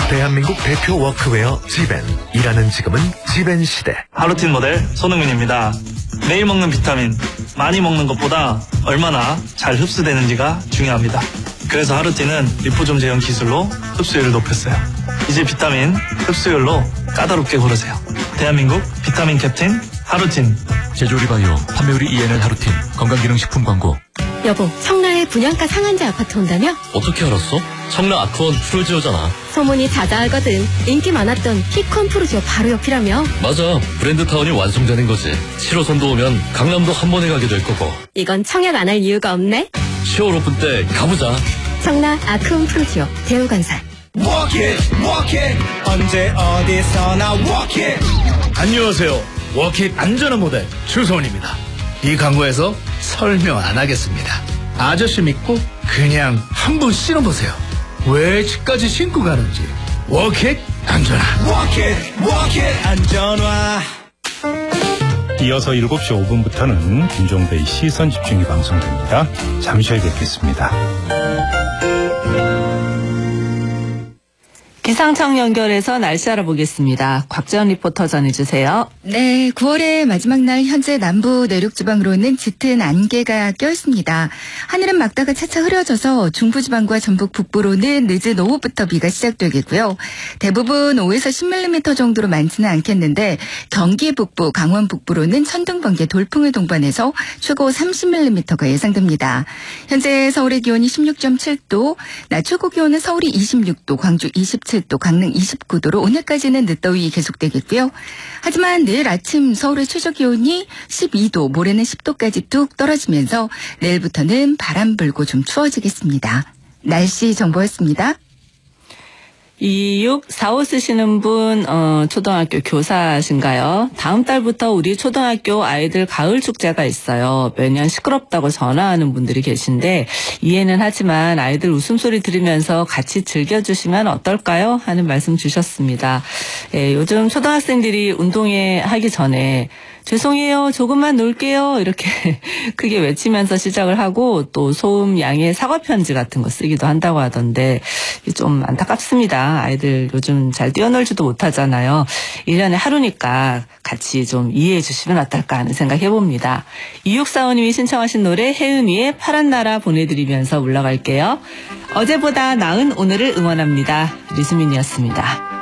대한민국 대표 워크웨어 지벤. 일하는 지금은 지벤 시대. 하루틴 모델 손흥민입니다. 매일 먹는 비타민, 많이 먹는 것보다 얼마나 잘 흡수되는지가 중요합니다. 그래서 하루틴은 리포좀 제형 기술로 흡수율을 높였어요. 이제 비타민 흡수율로 까다롭게 고르세요. 대한민국 비타민 캡틴 하루틴. 제조리 바이오, 판매율이 ENL 하루틴, 건강기능식품 광고. 여보, 청라에 분양가 상한제 아파트 온다며? 어떻게 알았어? 청라 아크원 프로지오잖아. 소문이 자자하거든. 인기 많았던 피콘 프로지오 바로 옆이라며? 맞아, 브랜드타운이 완성되는 거지. 7호선도 오면 강남도 한 번에 가게 될 거고. 이건 청약 안 할 이유가 없네. 10월 오픈 때 가보자. 청라 아크원 프로지오 대우건설. Walk it, walk it. 언제 어디서나 walk it. 안녕하세요. 워킷 안전한 모델 주소은입니다. 이 광고에서 설명 안 하겠습니다. 아저씨 믿고 그냥 한번 신어보세요. 왜 집까지 신고 가는지. 워킷 안전한. Walk it, walk it. 안전화. 이어서 7시 5분부터는 김종배의 시선 집중이 방송됩니다. 잠시 후에 뵙겠습니다. 기상청 연결해서 날씨 알아보겠습니다. 곽지연 리포터 전해주세요. 네, 9월의 마지막 날 현재 남부 내륙지방으로는 짙은 안개가 껴있습니다. 하늘은 막다가 차차 흐려져서 중부지방과 전북 북부로는 늦은 오후부터 비가 시작되겠고요. 대부분 5에서 10mm 정도로 많지는 않겠는데 경기 북부, 강원 북부로는 천둥, 번개, 돌풍을 동반해서 최고 30mm가 예상됩니다. 현재 서울의 기온이 16.7도, 낮 최고 기온은 서울이 26도, 광주 27도, 강릉 29도로 오늘까지는 늦더위 계속되겠고요. 하지만 내일 아침 서울의 최저 기온이 12도, 모레는 10도까지 뚝 떨어지면서 내일부터는 바람 불고 좀 추워지겠습니다. 날씨 정보였습니다. 2645 쓰시는 분 초등학교 교사신가요? 다음 달부터 우리 초등학교 아이들 가을 축제가 있어요. 매년 시끄럽다고 전화하는 분들이 계신데 이해는 하지만 아이들 웃음소리 들으면서 같이 즐겨주시면 어떨까요? 하는 말씀 주셨습니다. 예, 요즘 초등학생들이 운동회 하기 전에 죄송해요, 조금만 놀게요 이렇게 크게 외치면서 시작을 하고 또 소음 양의 사과 편지 같은 거 쓰기도 한다고 하던데 좀 안타깝습니다. 아이들 요즘 잘 뛰어놀지도 못하잖아요. 1년에 하루니까 같이 좀 이해해 주시면 어떨까 하는 생각 해봅니다. 2645님이 신청하신 노래 혜은이의 파란 나라 보내드리면서 물러갈게요. 어제보다 나은 오늘을 응원합니다. 류수민이었습니다.